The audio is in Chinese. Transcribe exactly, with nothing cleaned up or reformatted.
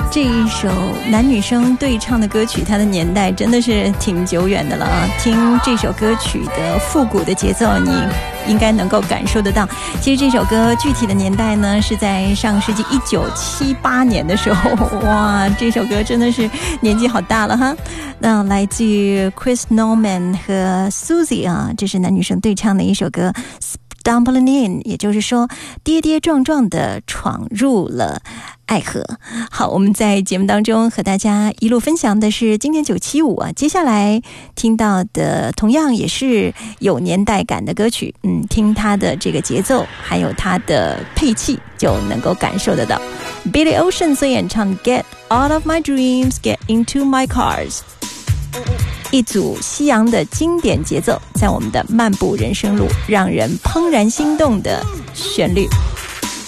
这一首男女生对唱的歌曲，它的年代真的是挺久远的了啊！听这首歌曲的复古的节奏，你应该能够感受得到。其实这首歌具体的年代呢，是在上世纪一九七八年的时候。哇，这首歌真的是年纪好大了哈。那来自于 Chris Norman 和 Susie 啊，这是男女生对唱的一首歌。Stumbling in， 也就是说跌跌撞撞的闯入了爱河。好，我们在节目当中和大家一路分享的是经典九七五啊，接下来听到的同样也是有年代感的歌曲，嗯，听它的这个节奏还有它的配器就能够感受得到。Billy Ocean 所演唱 Get Out of My Dreams, Get Into My Cars，一组西洋的经典节奏，在我们的漫步人生路让人怦然心动的旋律。